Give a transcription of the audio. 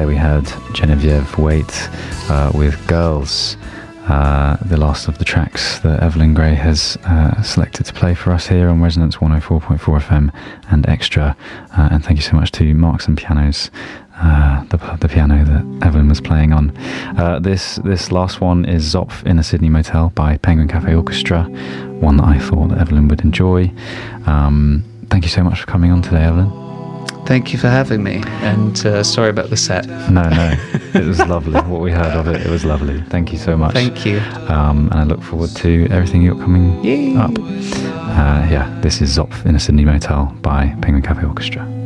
there we heard Genevieve Waite with Girls, the last of the tracks that Evelyn Gray has selected to play for us here on Resonance 104.4 FM and Extra. And thank you so much to Marks and Pianos, the piano that Evelyn was playing on. This last one is Zopf in a Sydney Motel by Penguin Cafe Orchestra, one that I thought that Evelyn would enjoy. Thank you so much for coming on today, Evelyn. Thank you for having me, and sorry about the set. No, it was lovely. What we heard of it was lovely. Thank you so much. Thank you. And I look forward to everything you're coming up. This is Zopf in a Sydney Motel by Penguin Cafe Orchestra.